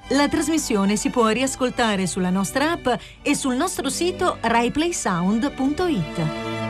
La trasmissione si può riascoltare sulla nostra app e sul nostro sito raiplaysound.it.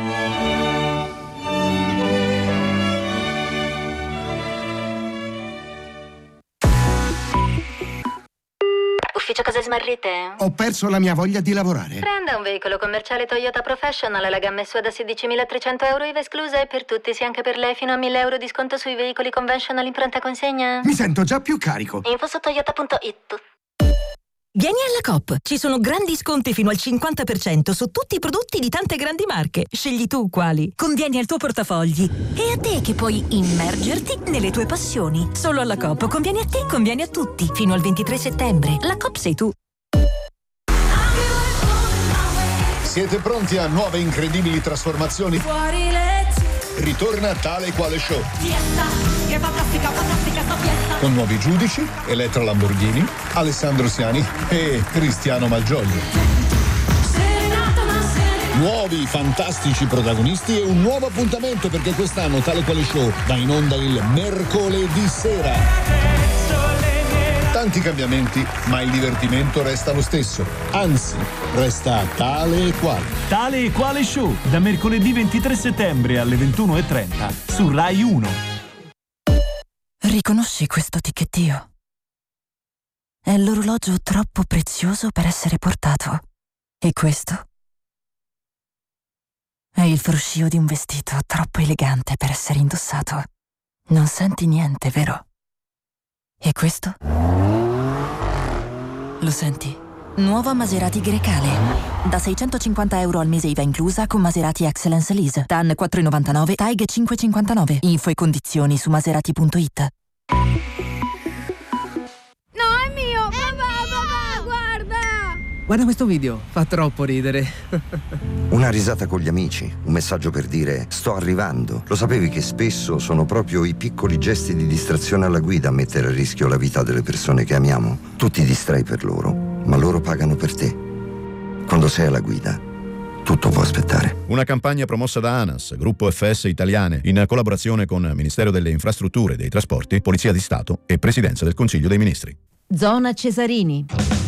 Ufficio cose smarrite? Ho perso la mia voglia di lavorare. Prenda un veicolo commerciale Toyota Professional, la gamma è sua da 16.300 euro IVA esclusa e per tutti, sì anche per lei, fino a 1.000 euro di sconto sui veicoli conventional in pronta consegna. Mi sento già più carico. Info su toyota.it. Vieni alla Coop, ci sono grandi sconti fino al 50% su tutti i prodotti di tante grandi marche. Scegli tu quali. Convieni al tuo portafogli. E a te che puoi immergerti nelle tue passioni. Solo alla Coop conviene a te, conviene a tutti. Fino al 23 settembre. La Coop sei tu. Siete pronti a nuove incredibili trasformazioni? Fuori letto. Ritorna Tale Quale Show. Fiesta, che fantastica sta fiesta. Con nuovi giudici, Elettra Lamborghini, Alessandro Siani e Cristiano Malgioglio. Nuovi fantastici protagonisti e un nuovo appuntamento, perché quest'anno Tale Quale Show va in onda il mercoledì sera. Tanti cambiamenti, ma il divertimento resta lo stesso. Anzi, resta tale e quale. Tale e Quale Show, da mercoledì 23 settembre alle 21:30 su Rai 1. Riconosci questo ticchettio? È l'orologio troppo prezioso per essere portato. E questo? È il fruscio di un vestito troppo elegante per essere indossato. Non senti niente, vero? E questo? Lo senti? Nuova Maserati Grecale. Da 650 euro al mese IVA inclusa con Maserati Excellence Lease. TAN 4,99, TAIG 5,59. Info e condizioni su maserati.it. No, è mio! Papà, guarda! Guarda questo video, fa troppo ridere. Una risata con gli amici, un messaggio per dire sto arrivando. Lo sapevi che spesso sono proprio i piccoli gesti di distrazione alla guida a mettere a rischio la vita delle persone che amiamo? Tu ti distrai per loro, ma loro pagano per te. Quando sei alla guida, tutto può aspettare. Una campagna promossa da ANAS, Gruppo FS Italiane, in collaborazione con Ministero delle Infrastrutture e dei Trasporti, Polizia di Stato e Presidenza del Consiglio dei Ministri. Zona Cesarini.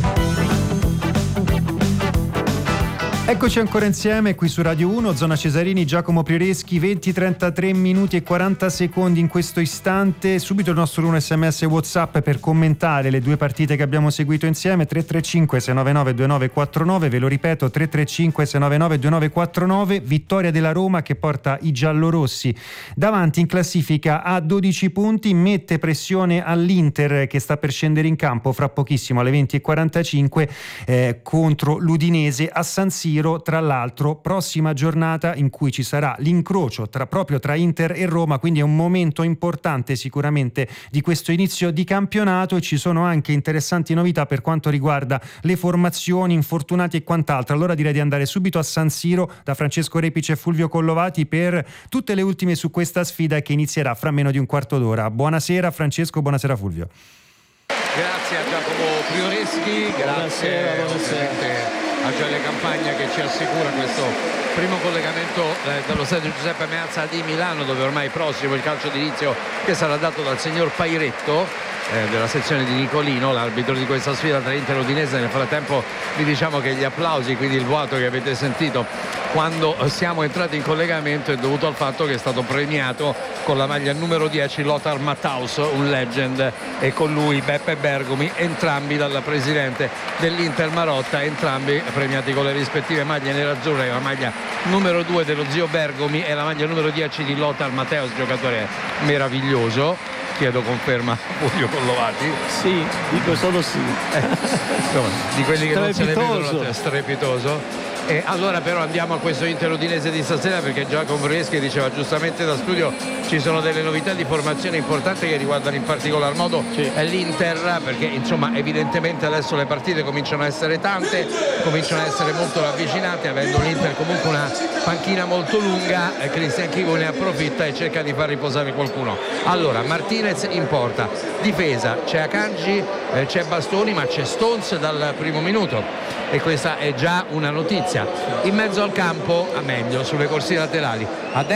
Eccoci ancora insieme qui su Radio 1, Zona Cesarini, Giacomo Priereschi, 20:33 minuti e 40 secondi in questo istante. Subito il nostro 1 SMS WhatsApp per commentare le due partite che abbiamo seguito insieme. 335 699 2949, ve lo ripeto, 335 699 2949. Vittoria della Roma che porta i giallorossi davanti in classifica a 12 punti, mette pressione all'Inter che sta per scendere in campo fra pochissimo alle 20:45 contro l'Udinese a San Siro. Tra l'altro, prossima giornata in cui ci sarà l'incrocio proprio tra Inter e Roma, quindi è un momento importante sicuramente di questo inizio di campionato, e ci sono anche interessanti novità per quanto riguarda le formazioni, infortunati e quant'altro. Allora direi di andare subito a San Siro da Francesco Repice e Fulvio Collovati per tutte le ultime su questa sfida che inizierà fra meno di un quarto d'ora. Buonasera Francesco, buonasera Fulvio. Grazie a Giacomo Prioreschi, grazie a Gioele Campagna che ci assicura questo primo collegamento dallo stadio Giuseppe Meazza di Milano, dove ormai è prossimo il calcio d'inizio che sarà dato dal signor Pairetto della sezione di Nicolino, l'arbitro di questa sfida tra Inter e Udinese. Nel frattempo vi diciamo che gli applausi, quindi il boato che avete sentito quando siamo entrati in collegamento, è dovuto al fatto che è stato premiato con la maglia numero 10 Lothar Matthaus, un legend, e con lui Beppe Bergomi, entrambi dal presidente dell'Inter Marotta, entrambi premiati con le rispettive maglie nerazzurre, la maglia numero 2 dello zio Bergomi e la maglia numero 10 di Lothar Matthaus, giocatore meraviglioso. Chiedo conferma Fulvio Collovati. Sì, dico solo sì. Di quelli che non se ne vedono, strepitoso. E allora però andiamo a questo Inter Udinese di stasera, perché Giacomo Breschi diceva giustamente da studio ci sono delle novità di formazione importanti che riguardano in particolar modo l'Inter, perché insomma evidentemente adesso le partite cominciano a essere tante, cominciano a essere molto ravvicinate, avendo l'Inter comunque una panchina molto lunga. Cristian Chico ne approfitta e cerca di far riposare qualcuno. Allora Martinez in porta, difesa c'è Akanji, c'è Bastoni, ma c'è Stones dal primo minuto, e questa è già una notizia. In mezzo al campo, a meglio sulle corsie laterali, a